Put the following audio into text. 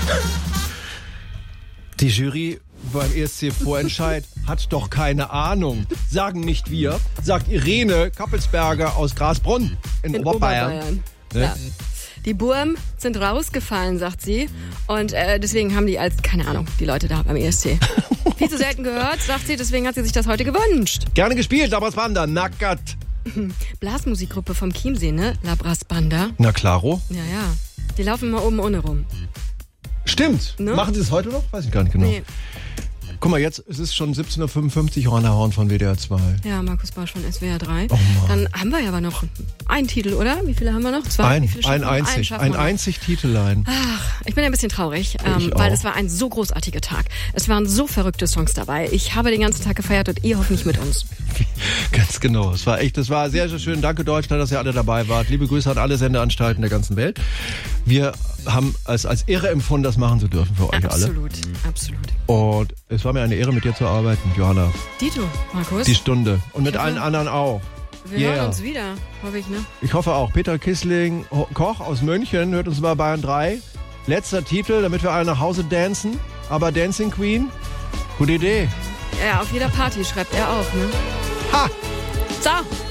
Die Jury beim ESC-Vorentscheid hat doch keine Ahnung. Sagen nicht wir, sagt Irene Kappelsberger aus Grasbrunn in Oberbayern. Ne? Ja. Die Burm sind rausgefallen, sagt sie. Und deswegen haben die keine Ahnung, die Leute da beim ESC. Viel zu selten gehört, sagt sie, deswegen hat sie sich das heute gewünscht. Gerne gespielt, La Brass Banda, nackert. Blasmusikgruppe vom Chiemsee, ne? La Brass Banda. Na claro. Ja. Die laufen mal oben ohne rum. Stimmt. Ne? Machen sie das heute noch? Weiß ich gar nicht genau. Nee. Guck mal, jetzt es ist schon 17.55 Uhr, Johanna Horn von WDR 2. Ja, Markus Barsch von SWR 3. Oh Mann. Dann haben wir ja aber noch einen Titel, oder? Wie viele haben wir noch? Zwei? Ein einzig Titelein. Ach, ich bin ein bisschen traurig, weil es war ein so großartiger Tag. Es waren so verrückte Songs dabei. Ich habe den ganzen Tag gefeiert und ihr hoffentlich mit uns. Ganz genau. Das war sehr, sehr schön. Danke Deutschland, dass ihr alle dabei wart. Liebe Grüße an alle Sendeanstalten der ganzen Welt. Wir haben als Ehre empfunden, das machen zu dürfen für euch alle. Absolut. Und es war mir eine Ehre, mit dir zu arbeiten, Johanna. Dito, Markus. Die Stunde. Und mit allen anderen auch. Wir hören uns wieder, hoffe ich, ne? Ich hoffe auch. Peter Kissling, Koch aus München, hört uns bei Bayern 3. Letzter Titel, damit wir alle nach Hause dancen. Aber Dancing Queen, gute Idee. Ja, auf jeder Party schreibt er auch, ne? Ha! So.